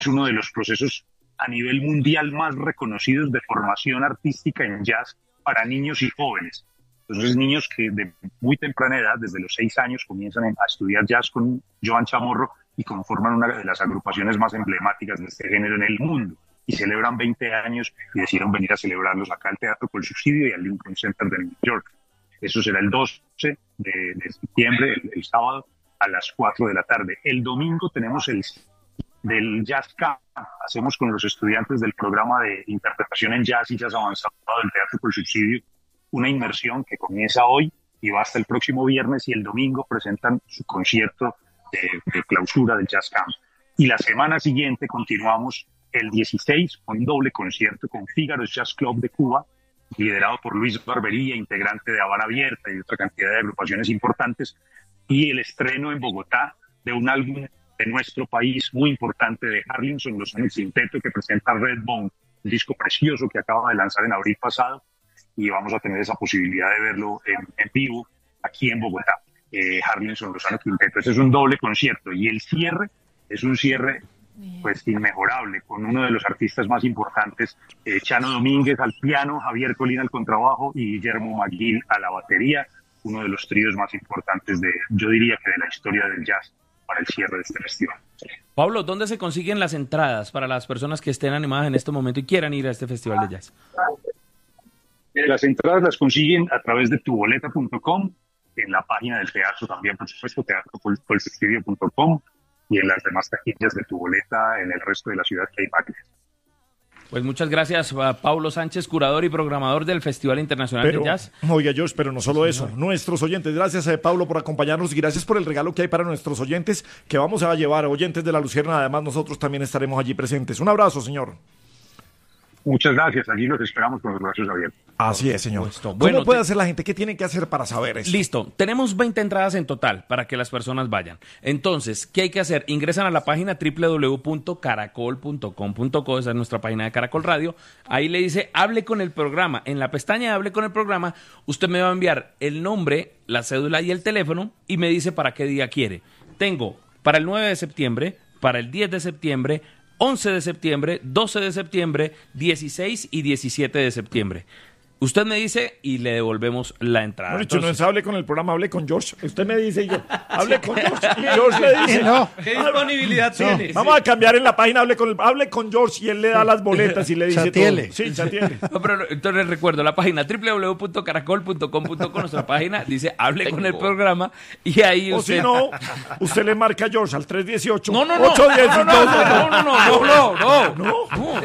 uno de los procesos a nivel mundial más reconocidos de formación artística en jazz para niños y jóvenes. Entonces, niños que de muy temprana edad, desde los 6 años, comienzan a estudiar jazz con Joan Chamorro y conforman una de las agrupaciones más emblemáticas de este género en el mundo. Y celebran 20 años y decidieron venir a celebrarlos acá al Teatro Col Subsidio y al Lincoln Center de New York. Eso será el 12 de septiembre, el sábado, a las 4 de la tarde. El domingo tenemos el del Jazz Camp. Hacemos con los estudiantes del programa de interpretación en jazz y jazz avanzado del Teatro Col Subsidio una inmersión que comienza hoy y va hasta el próximo viernes, y el domingo presentan su concierto de clausura del Jazz Camp. Y la semana siguiente continuamos el 16 con un doble concierto con Fígaro's Jazz Club de Cuba, liderado por Luis Barbería, integrante de Habana Abierta y otra cantidad de agrupaciones importantes, y el estreno en Bogotá de un álbum de nuestro país muy importante de Harlinson Lozano Quinteto, que presenta Redbone, un disco precioso que acaba de lanzar en abril pasado, y vamos a tener esa posibilidad de verlo en vivo aquí en Bogotá. Harlinson Lozano Quinteto, ese es un doble concierto, y el cierre es un cierre pues inmejorable, con uno de los artistas más importantes, Chano Domínguez al piano, Javier Colina al contrabajo y Guillermo Maguil a la batería, uno de los tríos más importantes yo diría que de la historia del jazz para el cierre de este festival. Pablo, ¿dónde se consiguen las entradas para las personas que estén animadas en este momento y quieran ir a este festival de jazz? Las entradas las consiguen a través de tuboleta.com, en la página del teatro también, por supuesto, teatrocolsubsidio.com, y en las demás taquillas de Tuboleta en el resto de la ciudad que hay máquinas. Pues muchas gracias a Pablo Sánchez, curador y programador del Festival Internacional de Jazz. Oiga, George, pero no solo eso, nuestros oyentes, gracias a Pablo por acompañarnos y gracias por el regalo que hay para nuestros oyentes, que vamos a llevar, oyentes de La Luciérnaga. Además, nosotros también estaremos allí presentes. Un abrazo, señor. Muchas gracias, allí los esperamos con los brazos abiertos. Así es, señor. Bueno, ¿Cómo puede hacer la gente? ¿Qué tiene que hacer para saber eso? Listo, tenemos 20 entradas en total para que las personas vayan. Entonces, ¿qué hay que hacer? Ingresan a la página www.caracol.com.co, esa es nuestra página de Caracol Radio. Ahí le dice, hable con el programa. En la pestaña hable con el programa, usted me va a enviar el nombre, la cédula y el teléfono y me dice para qué día quiere. Tengo para el 9 de septiembre, para el 10 de septiembre, 11 de septiembre, 12 de septiembre, 16 y 17 de septiembre. Usted me dice y le devolvemos la entrada. No, no es hable con el programa, hable con George. Usted me dice y yo, hable con George. Y George le dice, no. ¿Qué disponibilidad tiene? Vamos a cambiar en la página, hable con George, y él le da las boletas y le dice Chatiele. todo. Sí, chatiele. No, pero entonces recuerdo, la página www.caracol.com.co, nuestra página dice hable con el programa, y ahí usted... O si no, usted le marca a George al 318. No. 810. No.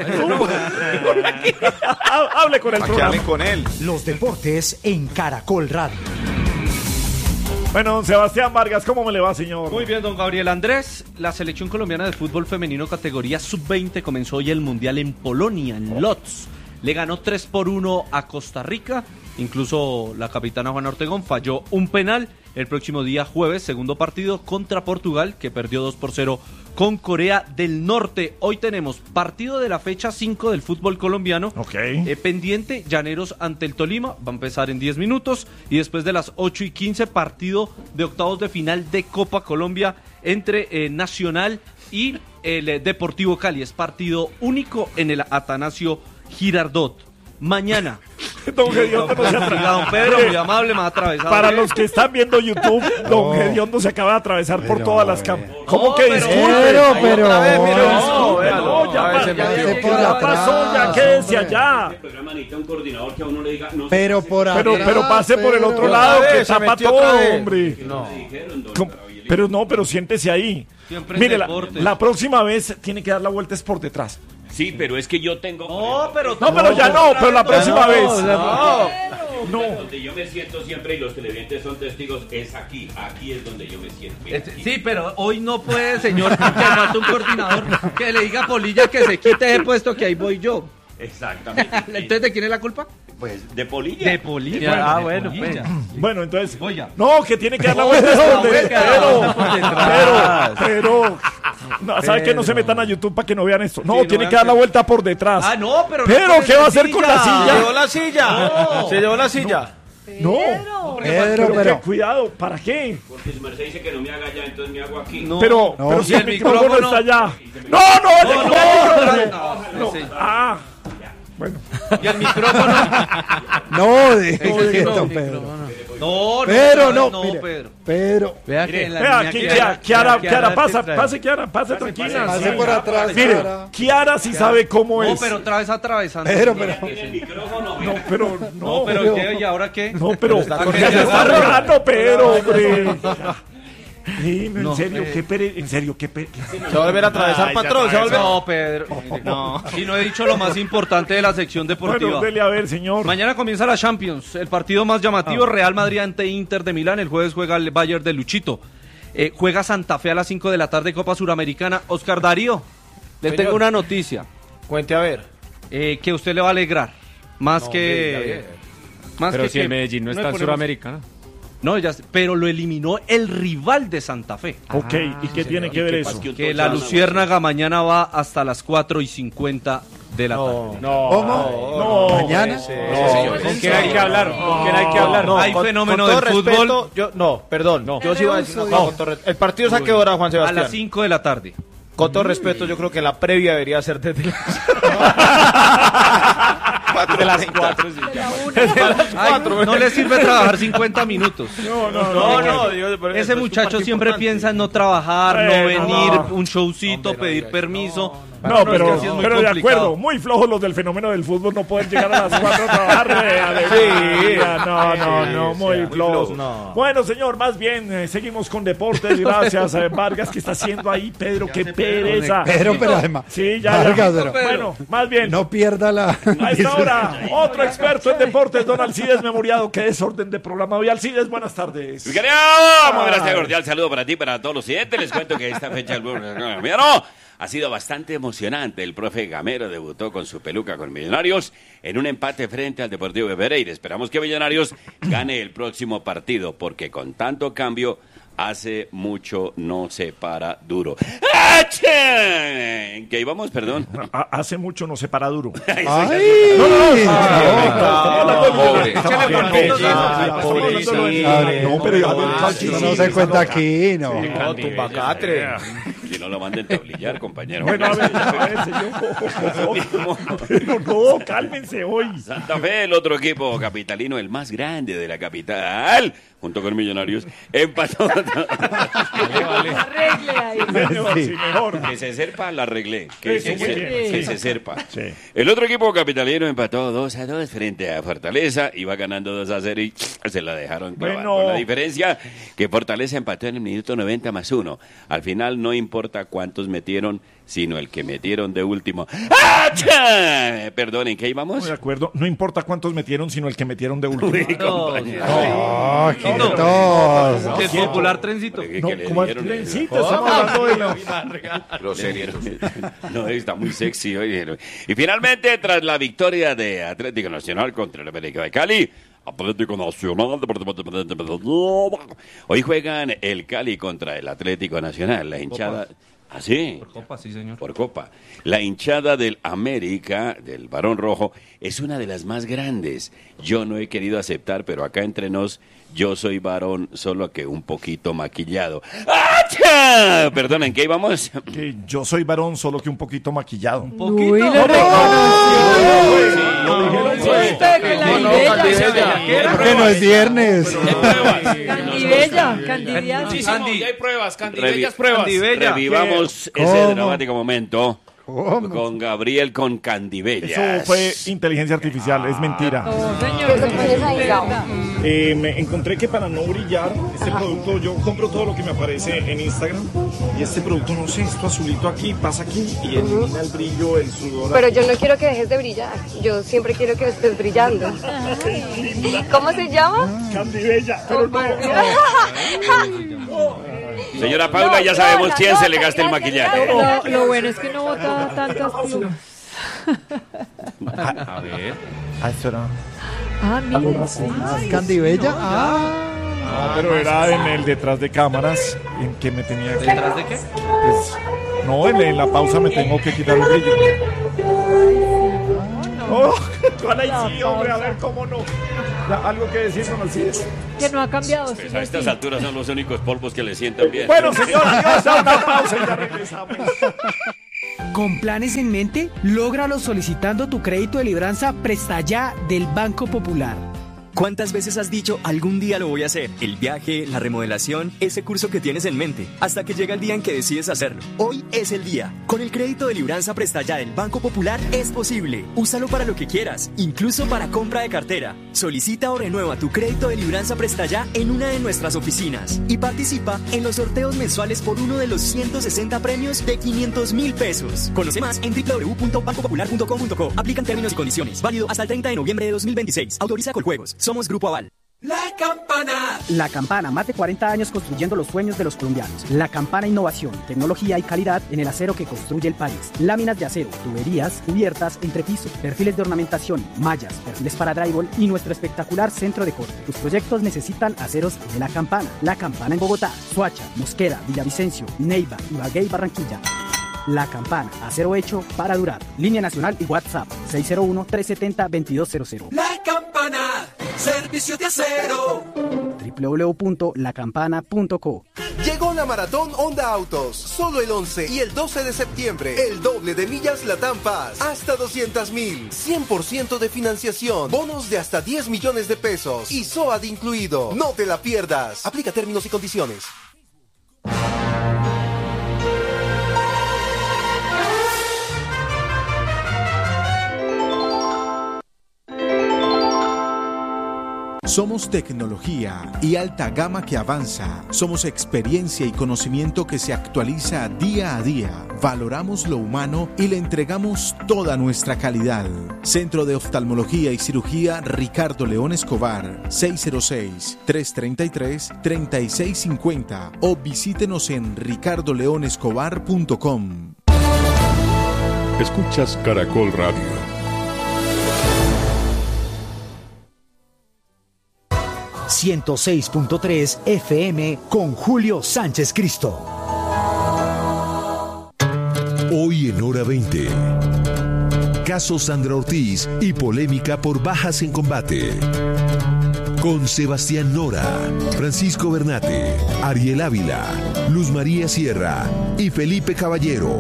Hable con el programa. Con él. Los deportes en Caracol Radio. Bueno, don Sebastián Vargas, ¿cómo me le va, señor? Muy bien, don Gabriel Andrés. La selección colombiana de fútbol femenino categoría sub-20 comenzó hoy el Mundial en Polonia, en Lodz. Le ganó 3-1 a Costa Rica. Incluso la capitana Juana Ortegón falló un penal. El próximo día jueves, segundo partido contra Portugal, que perdió 2-0 con Corea del Norte. Hoy tenemos partido de la fecha 5 del fútbol colombiano. Pendiente, Llaneros ante el Tolima, va a empezar en 10 minutos. Y después de las 8:15, partido de octavos de final de Copa Colombia entre Nacional y el Deportivo Cali. Es partido único en el Atanasio Girardot. Mañana. Don Gediondo no se atrevía. Don Pedro, muy amable, me ha atravesado. Para los que están viendo YouTube, Don Gediondo se acaba de atravesar por todas las cámaras. ¿Cómo que disculpe? Ya pasó, ya quédese allá. El programa necesita un coordinador que a uno le diga no. Pero pase por el otro lado, que tapa todo, hombre. No. Pero siéntese ahí. Mire, la próxima vez tiene que dar la vuelta es por detrás. Sí, pero es que yo tengo... pero la próxima vez. No. Donde yo me siento siempre, y los televidentes son testigos, es aquí es donde yo me siento. Sí, pero hoy no puede, señor, que falta un coordinador que le diga a Polilla que se quite ese puesto, que ahí voy yo. Exactamente. ¿Entonces de quién es la culpa? Pues de Polilla. De Polilla. Bueno, pues. Bueno, entonces... Voy ya. No, que tiene que dar la vuelta pero... No, ¿sabe que no se metan a YouTube para que no vean esto? No, tiene que dar la vuelta por detrás. No, pero... ¿Pero qué va a hacer con la silla? Se llevó la silla. No, Pero. cuidado, ¿para qué? Porque su merced dice que no me haga allá, entonces me hago aquí. No. Pero si el micrófono está allá. No. Sí. Ah, bueno. Y el micrófono. No, Pedro. mire, Pedro. Pero. Vea que Vea, Kiara, pase, Kiara, pase tranquila. Pase por atrás, Mire, Kiara. Kiara sí sabe cómo No, es. pero otra vez atravesando. Pero. No, Pero ¿qué? ¿Y ahora qué? No, pero está porque corriendo. se está regando, Pedro, hombre. Sí, No, en serio, qué Se va a volver a atravesar, patrón. Se va a volver. No, Pedro. No. Y no he dicho lo más importante de la sección deportiva. Bueno, dele a ver, señor. Mañana comienza la Champions, el partido más llamativo, Real Madrid ante Inter de Milán. El jueves juega el Bayern de Luchito. Juega Santa Fe a las 5 de la tarde, Copa Suramericana. Oscar Darío, le Señor. tengo una noticia Cuente a ver. que usted le va a alegrar. Más que... Más Pero que si el Medellín no está en ponemos- Suramericana. No, pero lo eliminó el rival de Santa Fe. Ok, ¿y qué tiene que ver eso? Que la Luciérnaga mañana va hasta las 4:50 de la tarde. No. ¿Mañana? ¿Con quién hay que hablar? Hay fenómeno del fútbol. Perdón. Yo sí iba a decir una cosa, con todo el partido ¿a qué hora, Juan A Sebastián? las 5 de la tarde. Con todo respeto, yo creo que la previa debería ser desde las 4. Ay, no le sirve trabajar 50 minutos. No, Ese muchacho siempre piensa en no trabajar, no venir, un showcito, pedir permiso. No, es que pero, así es muy pero de complicado. acuerdo, muy flojos los del fenómeno del fútbol, no pueden llegar a las 4 a trabajar. No, muy flojos. No. Bueno, señor, más bien, seguimos con deportes. Gracias, Vargas, que está haciendo ahí, Pedro, qué pereza. Pero además. Sí, ya. Vargas, pero- Bueno, más bien. No pierda la. A esta hora, otro experto en deportes, don Alcides Memoriado. Qué desorden de programa hoy. Alcides, buenas tardes. Mi querido, muy buenas, cordial saludo para ti, para todos los siguientes. Les cuento que esta fecha ha sido bastante emocionante. El profe Gamero debutó con su peluca con Millonarios en un empate frente al Deportivo de Pereira. Esperamos que Millonarios gane el próximo partido, porque con tanto cambio hace mucho no se para duro. ¡Ache! ¿En qué íbamos? Perdón. Hace mucho no se para duro. ¡Ay! No, pero No se cuenta aquí, no. No, tumbacatre. Que no lo manden tablillar, compañero. Bueno, a ver, señor. Pero no, cálmense hoy. Santa Fe, el otro equipo capitalino, el más grande de la capital, junto con Millonarios, empató. Arregle ahí. Sí, mejor. Que se serpa, la arreglé. Eso, muy bien. Que se serpa. Sí. El otro equipo capitalino empató 2-2 frente a Fortaleza, iba ganando 2-0 y se la dejaron clavar. Bueno. Con la diferencia que Fortaleza empató en el minuto 90+1. Al final no importa cuántos metieron, sino el que metieron de último. ¡Acha! Perdón, ¿en qué íbamos? De acuerdo, no importa cuántos metieron, sino el que metieron de último. No, Quitos. El popular trencito. No, como el trencito, estamos hablando de la... No, está muy sexy hoy. Y finalmente, tras la victoria de Atlético Nacional contra el América de Cali, Atlético Nacional. Hoy juegan el Cali contra el Atlético Nacional. La hinchada. ¿Ah, sí? Por copa, sí, señor. Por copa. La hinchada del América, del Barón Rojo, es una de las más grandes. Yo no he querido aceptar, pero acá entre nos, yo soy varón, solo que un poquito maquillado. ¡Acha! Perdón, ¿en qué íbamos? Que yo soy varón, solo que un poquito maquillado. Uy, lo Que no es viernes. Candibella, Candidial. Candy, ya hay pruebas, Revi- Candibella. Revivamos ese ¿Cómo? dramático momento ¿Cómo? con Gabriel con Candibellas. Eso fue inteligencia artificial, es mentira. No, señor, eso fue verdad. Me encontré que para no brillar, este producto, yo compro todo lo que me aparece en Instagram, y este producto, no sé, esto azulito aquí, pasa aquí, y elimina el brillo, el sudor. Pero yo no quiero que dejes de brillar. Yo siempre quiero que estés brillando. ¿Cómo se llama? Candibella, pero no. Señora Paula, ya sabemos quién se le gasta el maquillaje. Lo bueno es que no bota tantas plumas. A ver. Esto era... Ah, mira, sí. Candibella. No, pero era en el detrás de cámaras, en que me tenía que... ¿Detrás de qué? Pues, no, en la pausa me tengo que quitar el brillo. Oh, ¿Cuál ahí sí, hombre? A ver, ¿cómo no? Ya, algo que decir, don Alcides. Que no ha cambiado. Pues sigue a estas así. alturas son los únicos polvos que le sientan bien. Bueno, señor, adiós, a una pausa y ya regresamos. Con planes en mente, lógralo solicitando tu crédito de libranza Presta Ya del Banco Popular. ¿Cuántas veces has dicho algún día lo voy a hacer? El viaje, la remodelación, ese curso que tienes en mente, hasta que llega el día en que decides hacerlo. Hoy es el día. Con el crédito de libranza Presta Ya del Banco Popular es posible. Úsalo para lo que quieras, incluso para compra de cartera. Solicita o renueva tu crédito de libranza Presta Ya en una de nuestras oficinas y participa en los sorteos mensuales por uno de los 160 premios de 500.000 pesos. Conoce más en www.bancopopular.com.co. Aplican términos y condiciones. Válido hasta el 30 de noviembre de 2026. Autoriza Coljuegos. Somos Grupo Aval. La Campana. La Campana, más de 40 años construyendo los sueños de los colombianos. La Campana, innovación, tecnología y calidad en el acero que construye el país. Láminas de acero, tuberías, cubiertas, entrepiso, perfiles de ornamentación, mallas, perfiles para drywall y nuestro espectacular centro de corte. Tus proyectos necesitan aceros de La Campana. La Campana en Bogotá, Soacha, Mosquera, Villavicencio, Neiva, Ibagué y Barranquilla. La Campana, acero hecho para durar. Línea nacional y WhatsApp 601-370-2200. La Campana, servicio de acero. www.lacampana.co. Llegó la Maratón Honda Autos, solo el 11 y el 12 de septiembre. El doble de millas Latam Paz, hasta 200.000. 100% de financiación, bonos de hasta 10 millones de pesos y SOAT incluido. No te la pierdas. Aplica términos y condiciones. Somos tecnología y alta gama que avanza. Somos experiencia y conocimiento que se actualiza día a día. Valoramos lo humano y le entregamos toda nuestra calidad. Centro de Oftalmología y Cirugía Ricardo León Escobar, 606-333-3650 o visítenos en ricardoleonescobar.com. Escuchas Caracol Radio. 106.3 FM con Julio Sánchez Cristo. Hoy en Hora 20. Caso Sandra Ortiz y polémica por bajas en combate. Con Sebastián Nora, Francisco Bernate, Ariel Ávila, Luz María Sierra y Felipe Caballero.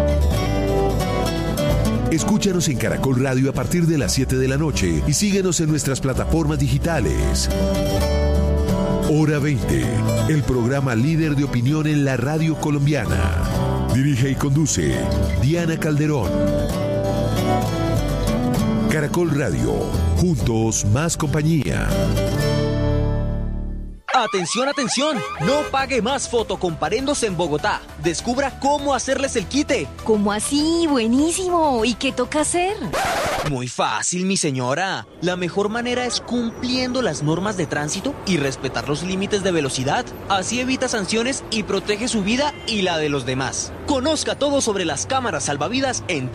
Escúchanos en Caracol Radio a partir de las 7 de la noche y síguenos en nuestras plataformas digitales. Hora 20, el programa líder de opinión en la radio colombiana. Dirige y conduce Diana Calderón. Caracol Radio, juntos más compañía. Atención, atención, no pague más fotocomparendos en Bogotá. Descubra cómo hacerles el quite. ¿Cómo así? Buenísimo. ¿Y qué toca hacer? Muy fácil, mi señora. La mejor manera es cumpliendo las normas de tránsito y respetar los límites de velocidad. Así evita sanciones y protege su vida y la de los demás. Conozca todo sobre las cámaras salvavidas en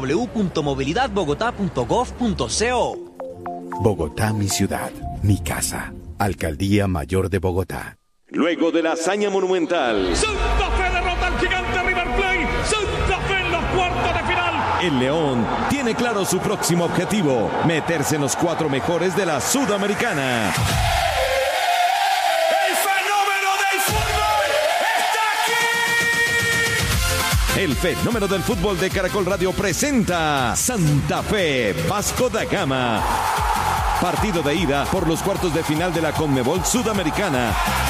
www.movilidadbogotá.gov.co. Bogotá, mi ciudad, mi casa. Alcaldía Mayor de Bogotá. Luego de la hazaña monumental, Santa Fe derrota al gigante River Plate. Santa Fe en los cuartos de final. El León tiene claro su próximo objetivo: meterse en los 4 mejores de la Sudamericana. ¡El fenómeno del fútbol está aquí! El fenómeno del fútbol de Caracol Radio presenta Santa Fe Vasco da Gama. Partido de ida por los cuartos de final de la Conmebol Sudamericana.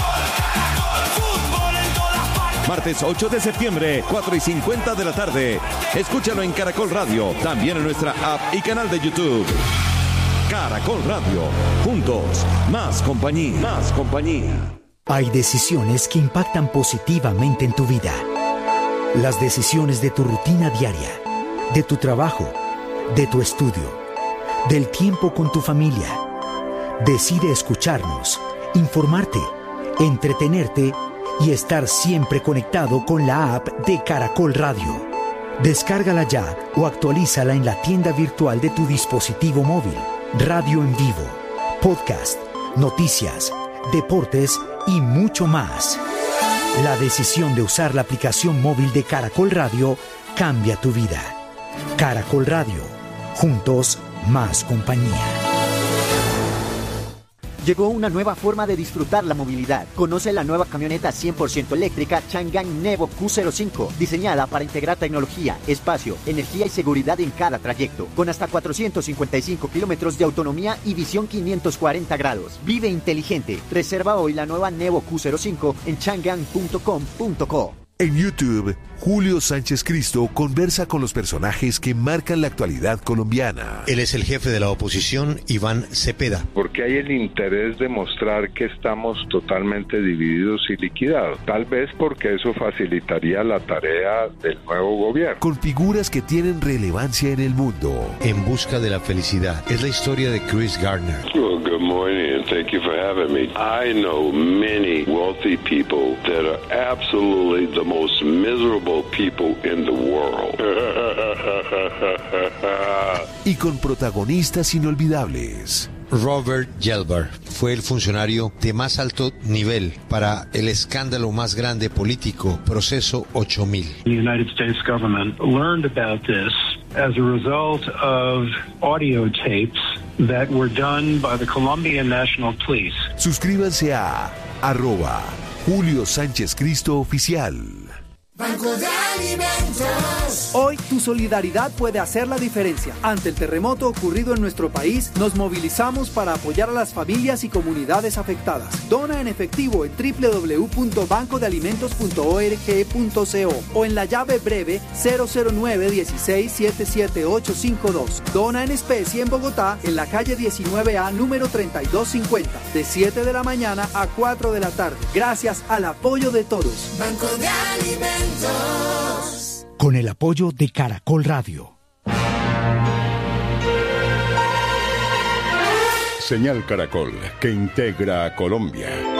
Martes 8 de septiembre, 4:50 de la tarde. Escúchalo en Caracol Radio, también en nuestra app y canal de YouTube. Caracol Radio, juntos, más compañía. Más compañía. Hay decisiones que impactan positivamente en tu vida. Las decisiones de tu rutina diaria, de tu trabajo, de tu estudio, del tiempo con tu familia. Decide escucharnos, informarte, entretenerte y estar siempre conectado con la app de Caracol Radio. Descárgala ya o actualízala en la tienda virtual de tu dispositivo móvil. Radio en vivo, podcast, noticias, deportes y mucho más. La decisión de usar la aplicación móvil de Caracol Radio cambia tu vida. Caracol Radio, juntos más compañía. Llegó una nueva forma de disfrutar la movilidad. Conoce la nueva camioneta 100% eléctrica Changan Nevo Q05, diseñada para integrar tecnología, espacio, energía y seguridad en cada trayecto, con hasta 455 kilómetros de autonomía y visión 540 grados. Vive inteligente. Reserva hoy la nueva Nevo Q05 en changan.com.co. En YouTube, Julio Sánchez Cristo conversa con los personajes que marcan la actualidad colombiana. Él es el jefe de la oposición, Iván Cepeda. Porque hay el interés de mostrar que estamos totalmente divididos y liquidados. Tal vez porque eso facilitaría la tarea del nuevo gobierno. Con figuras que tienen relevancia en el mundo. En busca de la felicidad. Es la historia de Chris Gardner. Well, good morning and thank you for having me. I know many wealthy people that are absolutely the most miserable people in the world. Y con protagonistas inolvidables. Robert Gelber fue el funcionario de más alto nivel para el escándalo más grande político, Proceso 8000. The United States government learned about this as a result of audio tapes that were done by the Colombian National Police. Suscríbanse a @Julio Sánchez Cristo Oficial. Banco de Alimentos. Hoy tu solidaridad puede hacer la diferencia. Ante el terremoto ocurrido en nuestro país, nos movilizamos para apoyar a las familias y comunidades afectadas. Dona en efectivo en www.bancodealimentos.org.co o en la llave breve 009-16-77852. Dona en especie en Bogotá, en la calle 19A, número 3250, de 7 de la mañana a 4 de la tarde. Gracias al apoyo de todos. Banco de Alimentos. Con el apoyo de Caracol Radio. Señal Caracol, que integra a Colombia.